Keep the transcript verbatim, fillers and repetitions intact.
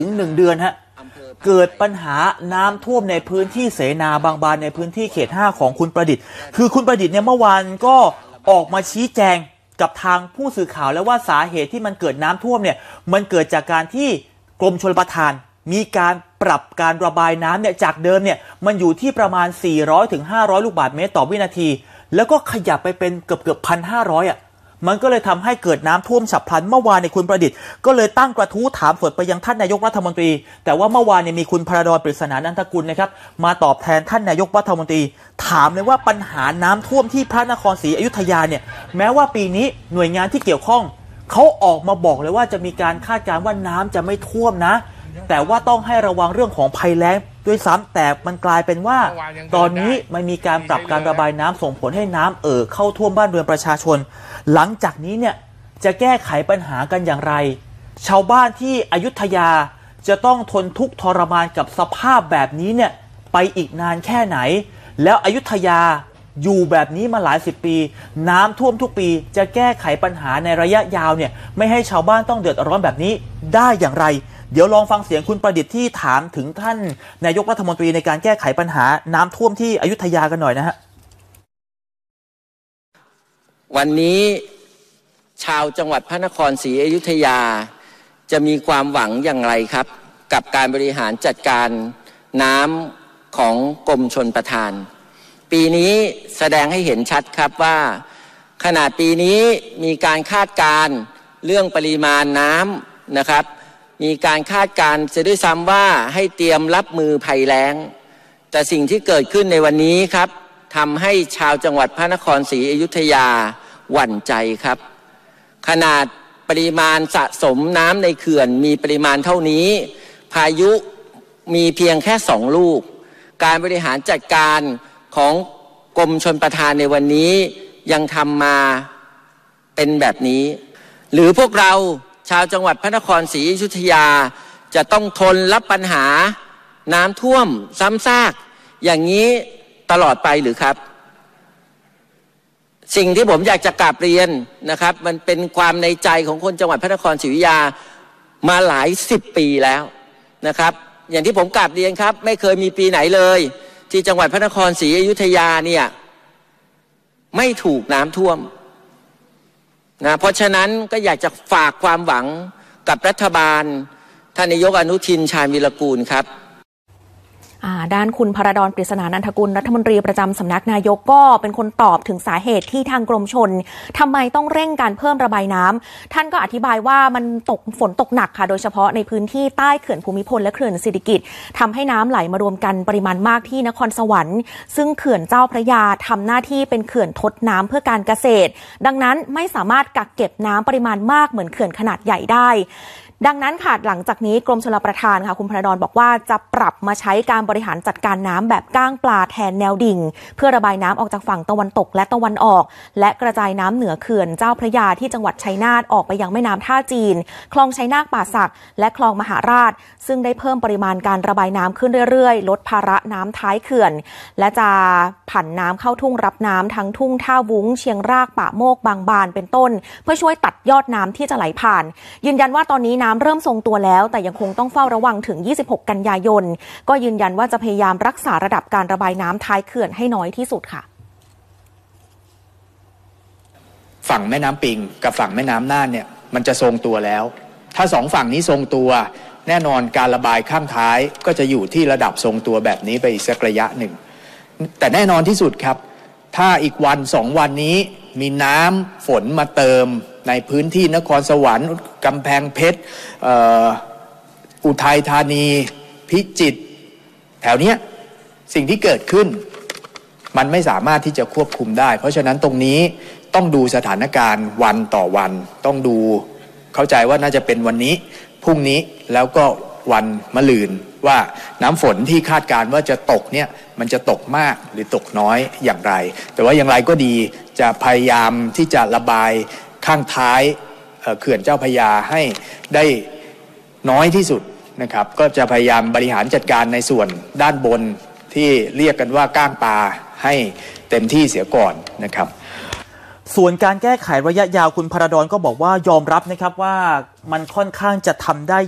ถึงหนึ่งเดือนฮะเกิดปัญหาน้ำท่วมในพื้นที่เสนาบางบานในพื้นที่เขตห้าของคุณประดิษฐ์คือคุณประดิษฐ์เนี่ยเมื่อวานก็ออกมาชี้แจงกับทางผู้สื่อข่าวแล้วว่าสาเหตุที่มันเกิดน้ำท่วมเนี่ยมันเกิดจากการที่กรมชลประทานมีการปรับการระบายน้ำเนี่ยจากเดิมเนี่ยมันอยู่ที่ประมาณสี่ร้อยถึงห้าร้อยลูกบาศก์เมตรต่อวินาทีแล้วก็ขยับไปเป็นเกือบเกือบพันห้าร้อยอ่ะมันก็เลยทำให้เกิดน้ำท่วมฉับพลันเมื่อวานในคุณประดิษฐ์ก็เลยตั้งกระทู้ถามสดไปยังท่านนายกรัฐมนตรีแต่ว่าเมื่อวานเนี่ยมีคุณพระดอนปริศนานันทกุลนะครับมาตอบแทนท่านนายกรัฐมนตรีถามเลยว่าปัญหาน้ำท่วมที่พระนครศรีอยุธยาเนี่ยแม้ว่าปีนี้หน่วยงานที่เกี่ยวข้องเขาออกมาบอกเลยว่าจะมีการคาดการณ์ว่าน้ำจะไม่ท่วมนะแต่ว่าต้องให้ระวังเรื่องของภัยแล้งด้วยซ้ำแต่มันกลายเป็นว่าตอนนี้มันมีการปรับการระบายน้ำส่งผลให้น้ำเอ่อเข้าท่วมบ้านเรือนประชาชนหลังจากนี้เนี่ยจะแก้ไขปัญหากันอย่างไรชาวบ้านที่อยุธยาจะต้องทนทุกข์ทรมานกับสภาพแบบนี้เนี่ยไปอีกนานแค่ไหนแล้วอยุธยาอยู่แบบนี้มาหลายสิบปีน้ำท่วมทุกปีจะแก้ไขปัญหาในระยะยาวเนี่ยไม่ให้ชาวบ้านต้องเดือดร้อนแบบนี้ได้อย่างไรเดี๋ยวลองฟังเสียงคุณประดิษฐ์ที่ถามถึงท่านนายกรัฐมนตรีในการแก้ไขปัญหาน้ำท่วมที่อยุธยากันหน่อยนะฮะวันนี้ชาวจังหวัดพระนครศรีอยุธยาจะมีความหวังอย่างไรครับกับการบริหารจัดการน้ำของกรมชลประทานปีนี้แสดงให้เห็นชัดครับว่าขณะปีนี้มีการคาดการณ์เรื่องปริมาณน้ำนะครับมีการคาดการณ์จะด้วยซ้ำว่าให้เตรียมรับมือภัยแล้งแต่สิ่งที่เกิดขึ้นในวันนี้ครับทำให้ชาวจังหวัดพระนครศรีอยุธยาหวั่นใจครับขนาดปริมาณสะสมน้ำในเขื่อนมีปริมาณเท่านี้พายุมีเพียงแค่สองลูกการบริหารจัดการของกรมชลประทานในวันนี้ยังทำมาเป็นแบบนี้หรือพวกเราชาวจังหวัดพระนครศรีอยุธยาจะต้องทนรับปัญหาน้ำท่วมซ้ำซากอย่างนี้ตลอดไปหรือครับสิ่งที่ผมอยากจะกราบเรียนนะครับมันเป็นความในใจของคนจังหวัดพระนครศรีอยุธยามาหลายสิบปีแล้วนะครับอย่างที่ผมกราบเรียนครับไม่เคยมีปีไหนเลยที่จังหวัดพระนครศรีอยุธยาเนี่ยไม่ถูกน้ำท่วมนะเพราะฉะนั้นก็อยากจะฝากความหวังกับรัฐบาลท่านนายกอนุทินชาญวีรกูลครับด้านคุณพระดอนปริศนานันทกุลรัฐมนตรีประจำสำนักนายกก็เป็นคนตอบถึงสาเหตุที่ทางกรมชลทำไมต้องเร่งการเพิ่มระบายน้ำท่านก็อธิบายว่ามันตกฝนตกหนักค่ะโดยเฉพาะในพื้นที่ใต้เขื่อนภูมิพลและเขื่อนสิริกิติ์ทำให้น้ำไหลมารวมกันปริมาณมากที่นครสวรรค์ซึ่งเขื่อนเจ้าพระยาทำหน้าที่เป็นเขื่อนทดน้ำเพื่อการเกษตรดังนั้นไม่สามารถกักเก็บน้ำปริมาณมากเหมือนเขื่อนขนาดใหญ่ได้ดังนั้นค่ะหลังจากนี้กรมชลประทานค่ะคุณพระดอนบอกว่าจะปรับมาใช้การบริหารจัดการน้ำแบบก้างปลาแทนแนวดิ่งเพื่อระบายน้ำออกจากฝั่งตะวันตกและตะวันออกและกระจายน้ำเหนือเขื่อนเจ้าพระยาที่จังหวัดชัยนาทออกไปยังแม่น้ำท่าจีนคลองชัยนาทป่าสักและคลองมหาราชซึ่งได้เพิ่มปริมาณการระบายน้ำขึ้นเรื่อยๆลดภาระน้ำท้ายเขื่อนและจะผันน้ำเข้าทุ่งรับน้ำทั้งทุ่งท่าวุ้งเชียงรากป่าโมกบางบานเป็นต้นเพื่อช่วยตัดยอดน้ำที่จะไหลผ่านยืนยันว่าตอนนี้น้ำเริ่มทรงตัวแล้วแต่ยังคงต้องเฝ้าระวังถึงยี่สิบหกกันยายนก็ยืนยันว่าจะพยายามรักษาระดับการระบายน้ำท้ายเขื่อนให้น้อยที่สุดค่ะฝั่งแม่น้ำปิงกับฝั่งแม่น้ำน่านเนี่ยมันจะทรงตัวแล้วถ้าสองฝั่งนี้ทรงตัวแน่นอนการระบายข้างท้ายก็จะอยู่ที่ระดับทรงตัวแบบนี้ไปอีกสักระยะหนึ่งแต่แน่นอนที่สุดครับถ้าอีกวันสองวันนี้มีน้ำฝนมาเติมในพื้นที่นครสวรรค์กำแพงเพชร อ, อุทัยธานีพิจิตรแถวเนี้ยสิ่งที่เกิดขึ้นมันไม่สามารถที่จะควบคุมได้เพราะฉะนั้นตรงนี้ต้องดูสถานการณ์วันต่อวันต้องดูเข้าใจว่าน่าจะเป็นวันนี้พรุ่งนี้แล้วก็วันมะรืนว่าน้ำฝนที่คาดการณ์ว่าจะตกเนี่ยมันจะตกมากหรือตกน้อยอย่างไรแต่ว่าอย่างไรก็ดีจะพยายามที่จะระบายข้างท้ายเขื่อนเจ้าพระยาให้ได้น้อยที่สุดนะครับก็จะพยายามบริหารจัดการในส่วนด้านบนที่เรียกกันว่าก้างปลาให้เต็มที่เสียก่อนนะครับส่วนการแก้ไขระยะยาวคุณพระดอนก็บอกว่ายอมรับนะครับว่ามันค่อนข้างจะทำได้